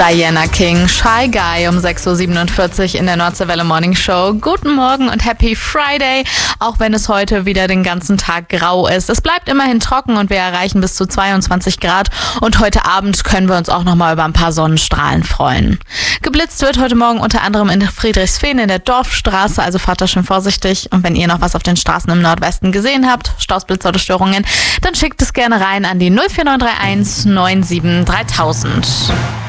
Diana King, Shy Guy um 6.47 Uhr in der Nordseewelle Morning Show. Guten Morgen und Happy Friday, auch wenn es heute wieder den ganzen Tag grau ist. Es bleibt immerhin trocken und wir erreichen bis zu 22 Grad und heute Abend können wir uns auch nochmal über ein paar Sonnenstrahlen freuen. Geblitzt wird heute Morgen unter anderem in Friedrichsfehn in der Dorfstraße, also fahrt da schön vorsichtig. Und wenn ihr noch was auf den Straßen im Nordwesten gesehen habt, Staus, Blitzer oder Störungen, dann schickt es gerne rein an die 04931 97 3000.